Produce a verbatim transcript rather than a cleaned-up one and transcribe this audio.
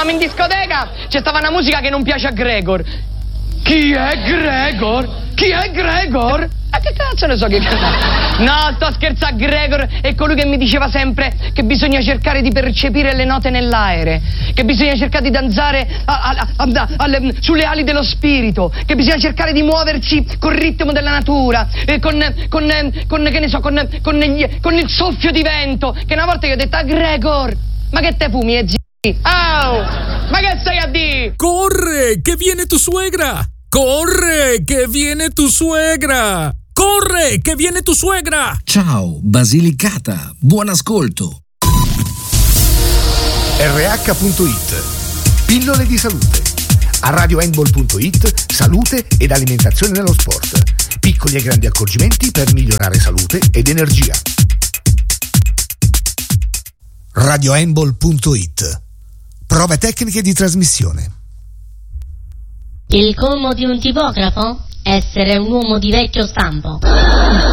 Stavamo in discoteca, c'è stava una musica che non piace a Gregor. Chi è Gregor? Chi è Gregor? Ma che cazzo ne so che cazzo? No, sto scherzando, Gregor è colui che mi diceva sempre che bisogna cercare di percepire le note nell'aere, che bisogna cercare di danzare a, a, a, a, alle, sulle ali dello spirito, che bisogna cercare di muoversi col ritmo della natura, eh, con, con, con, che ne so, con, con, gli, con il soffio di vento, che una volta io ho detto a Gregor, ma che te fumi, e zi? Oh, ma che stai a dire? Corre, che viene tu suegra! Corre, che viene tu suegra! Corre, che viene tu suegra! Ciao, Basilicata, buon ascolto. R H punto it, pillole di salute. A radio handball punto it, salute ed alimentazione nello sport. Piccoli e grandi accorgimenti per migliorare salute ed energia. radio handball punto it, prove tecniche di trasmissione. Il colmo di un tipografo? Essere un uomo di vecchio stampo.